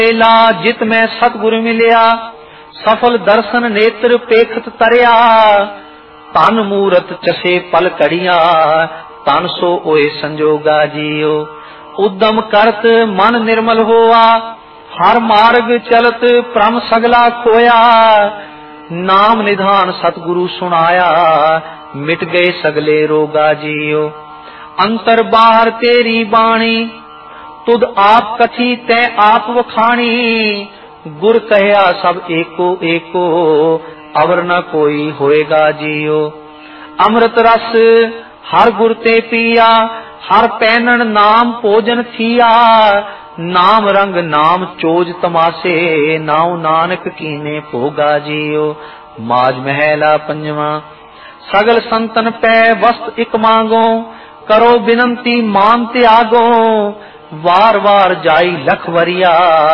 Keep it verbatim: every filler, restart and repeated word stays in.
ला जित मैं सतगुरु मिलिया, सफल दर्शन नेत्र पेखत तरिया। तन मूरत चसे पल कड़िया, तन सो ओए संजोगा जियो। उद्दम करत मन निर्मल होआ, हर मार्ग चलत प्रम सगला खोया। नाम निधान सतगुरु सुनाया, मिट गए सगले रोगा जियो। अंतर बाहर तेरी बाणी, तुद आप कथी तै आप वखाणी। गुर कहया सब एको एको, अवर न कोई होएगा जियो। अमृत रस हर गुर ते पिया, हर पैनन नाम भोजन थिया। नाम रंग नाम चोज तमासे, नाउ नानक कीने भोगा जियो। माज महला पंजवा। सगल संतन पै वस्त इक मांगो, करो बिनती मान त्यागो। वार वार जाई लख वरिया,